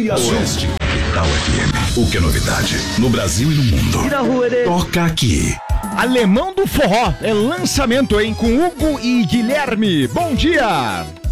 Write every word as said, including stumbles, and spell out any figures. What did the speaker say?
Oeste. Oeste. Capital F M. O que é novidade no Brasil e no mundo. Toca aqui. Alemão do Forró é lançamento, hein? Com Hugo e Guilherme. Bom dia!